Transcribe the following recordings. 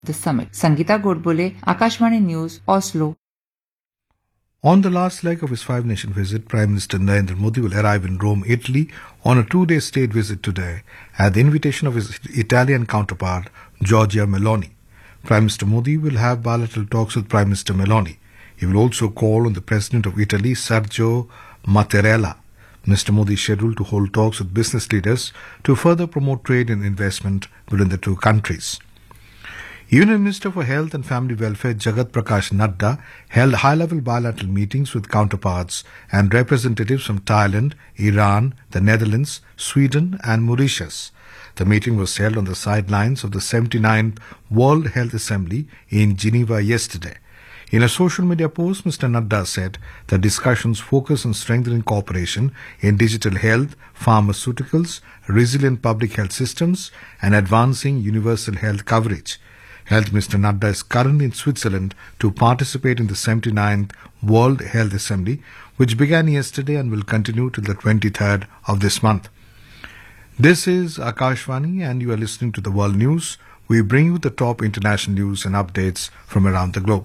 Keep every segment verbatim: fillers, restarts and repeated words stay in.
the summit. Sangeeta Godbole, Akashvani News, Oslo. On the last leg of his five-nation visit, Prime Minister Narendra Modi will arrive in Rome, Italy on a two-day state visit today at the invitation of his Italian counterpart, Giorgia Meloni. Prime Minister Modi will have bilateral talks with Prime Minister Meloni. He will also call on the President of Italy, Sergio Mattarella. Mister Modi is scheduled to hold talks with business leaders to further promote trade and investment between the two countries. Union Minister for Health and Family Welfare Jagat Prakash Nadda held high-level bilateral meetings with counterparts and representatives from Thailand, Iran, the Netherlands, Sweden and Mauritius. The meeting was held on the sidelines of the seventy-ninth World Health Assembly in Geneva yesterday. In a social media post, Mister Nadda said the discussions focus on strengthening cooperation in digital health, pharmaceuticals, resilient public health systems and advancing universal health coverage. Health Minister Nadda is currently in Switzerland to participate in the seventy-ninth World Health Assembly, which began yesterday and will continue till the twenty-third of this month. This is Akashvani and you are listening to the World News. We bring you the top international news and updates from around the globe.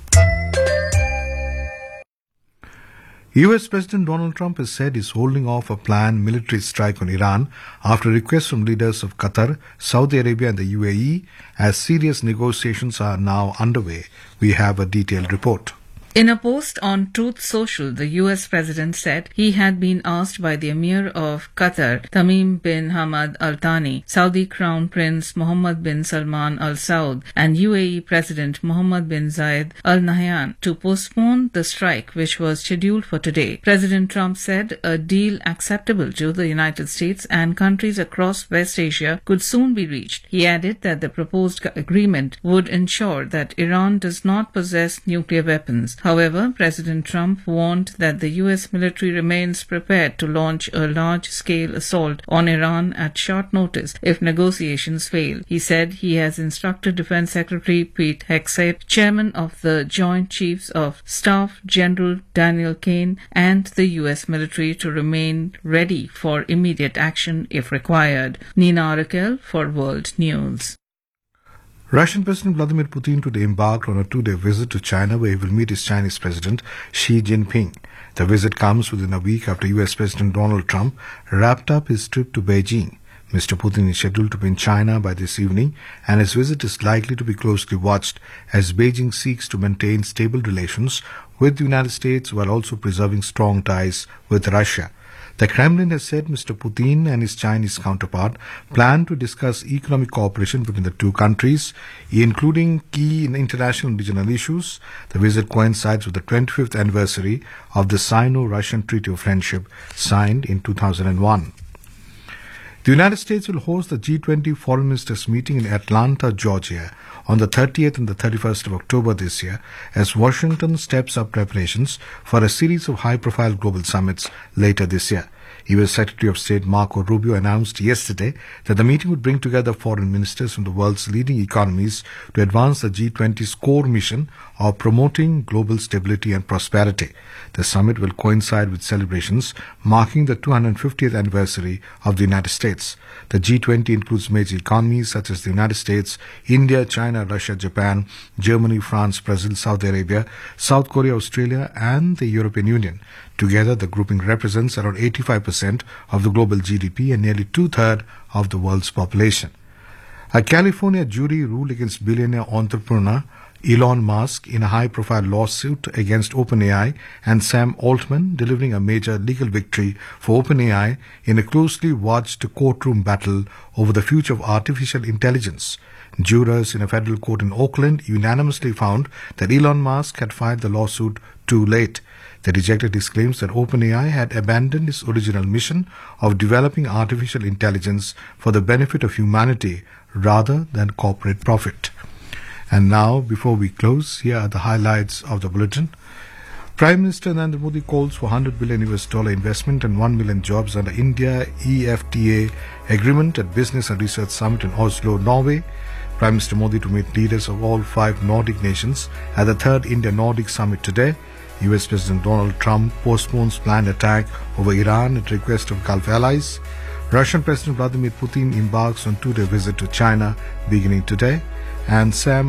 U S President Donald Trump has said he is holding off a planned military strike on Iran after requests from leaders of Qatar, Saudi Arabia and the U A E as serious negotiations are now underway. We have a detailed report. In a post on Truth Social, the U S President said he had been asked by the Emir of Qatar, Tamim bin Hamad Al Thani, Saudi Crown Prince Mohammed bin Salman Al Saud, and U A E President Mohammed bin Zayed Al Nahyan to postpone the strike, which was scheduled for today. President Trump said a deal acceptable to the United States and countries across West Asia could soon be reached. He added that the proposed agreement would ensure that Iran does not possess nuclear weapons. However, President Trump warned that the U S military remains prepared to launch a large-scale assault on Iran at short notice if negotiations fail. He said he has instructed Defense Secretary Pete Hegseth, Chairman of the Joint Chiefs of Staff General Daniel Kaine, and the U S military to remain ready for immediate action if required. Nina Arakel for World News. Russian President Vladimir Putin today embarked on a two-day visit to China where he will meet his Chinese President Xi Jinping. The visit comes within a week after U S President Donald Trump wrapped up his trip to Beijing. Mister Putin is scheduled to be in China by this evening and his visit is likely to be closely watched as Beijing seeks to maintain stable relations with the United States while also preserving strong ties with Russia. The Kremlin has said Mister Putin and his Chinese counterpart plan to discuss economic cooperation between the two countries, including key international and regional issues. The visit coincides with the twenty-fifth anniversary of the Sino-Russian Treaty of Friendship signed in two thousand one. The United States will host the G twenty Foreign Ministers meeting in Atlanta, Georgia on the thirtieth and the thirty-first of October this year as Washington steps up preparations for a series of high-profile global summits later this year. U S Secretary of State Marco Rubio announced yesterday that the meeting would bring together foreign ministers from the world's leading economies to advance the G twenty's core mission of promoting global stability and prosperity. The summit will coincide with celebrations marking the two hundred fiftieth anniversary of the United States. The G twenty includes major economies such as the United States, India, China, Russia, Japan, Germany, France, Brazil, Saudi Arabia, South Korea, Australia, and the European Union. Together, the grouping represents around eighty-five percent of the global G D P and nearly two-thirds of the world's population. A California jury ruled against billionaire entrepreneur Elon Musk in a high-profile lawsuit against OpenAI and Sam Altman, delivering a major legal victory for OpenAI in a closely watched courtroom battle over the future of artificial intelligence. Jurors in a federal court in Oakland unanimously found that Elon Musk had filed the lawsuit too late. They rejected his claims that OpenAI had abandoned its original mission of developing artificial intelligence for the benefit of humanity rather than corporate profit. And now, before we close, here are the highlights of the bulletin. Prime Minister Narendra Modi calls for one hundred billion U S dollar investment and one million jobs under India E F T A agreement at Business and Research Summit in Oslo, Norway. Prime Minister Modi to meet leaders of all five Nordic nations at the third India-Nordic Summit today. U S President Donald Trump postpones planned attack over Iran at request of Gulf allies. Russian President Vladimir Putin embarks on two-day visit to China beginning today. and Sam